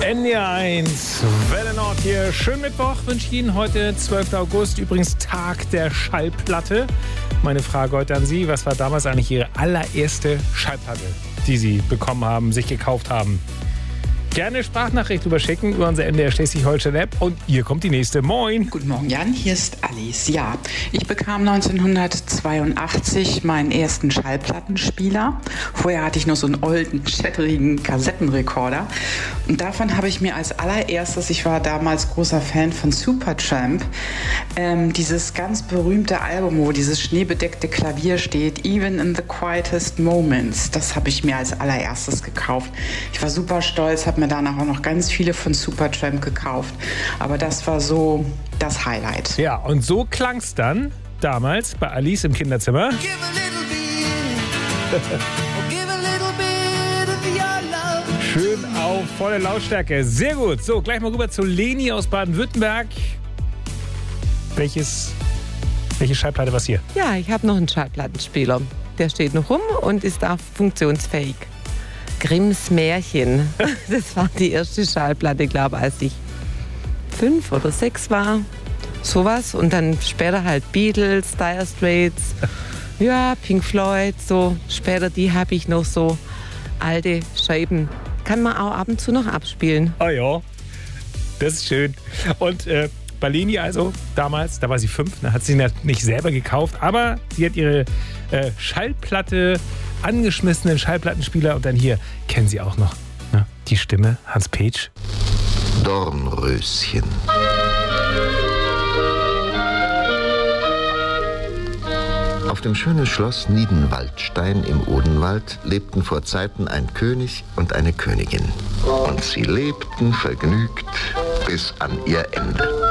NDR1, Welle Nord hier. Schönen Mittwoch wünsche ich Ihnen heute, 12. August, übrigens Tag der Schallplatte. Meine Frage heute an Sie, was war damals eigentlich Ihre allererste Schallplatte, die Sie bekommen haben, sich gekauft haben? Gerne Sprachnachricht überschicken über unsere NDR Schleswig-Holstein-App. Und hier kommt die nächste. Moin. Guten Morgen, Jan. Hier ist Alice. Ja, ich bekam 1982 meinen ersten Schallplattenspieler. Vorher hatte ich noch so einen alten, schätterigen Kassettenrekorder. Und davon habe ich mir als allererstes, ich war damals großer Fan von Supertramp, dieses ganz berühmte Album, wo dieses schneebedeckte Klavier steht, Even in the Quietest Moments, das habe ich mir als allererstes gekauft. Ich war super stolz, habe mir danach auch noch ganz viele von Supertramp gekauft. Aber das war so das Highlight. Ja, und so klang es dann damals bei Alice im Kinderzimmer. Schön auf volle Lautstärke. Sehr gut. So, gleich mal rüber zu Leni aus Baden-Württemberg. Welche Schallplatte war es hier? Ja, ich habe noch einen Schallplattenspieler. Der steht noch rum und ist auch funktionsfähig. Grimms Märchen. Das war die erste Schallplatte, glaube ich, als ich 5 oder 6 war. Sowas. Und dann später halt Beatles, Dire Straits, ja, Pink Floyd. So später, die habe ich noch so alte Scheiben. Kann man auch ab und zu noch abspielen. Oh ja, das ist schön. Und bei Leni also damals, da war sie 5, hat sie nicht selber gekauft, aber sie hat ihre Schallplatte, angeschmissenen Schallplattenspieler und dann hier kennen Sie auch noch, ne? Die Stimme, Hans Petsch. Dornröschen. Auf dem schönen Schloss Niedenwaldstein im Odenwald lebten vor Zeiten ein König und eine Königin. Und sie lebten vergnügt bis an ihr Ende.